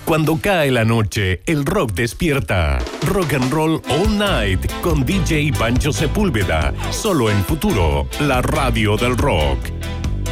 Cuando cae la noche, el rock despierta. Rock and Roll All Night con DJ Pancho Sepúlveda. Solo en Futuro, la radio del rock.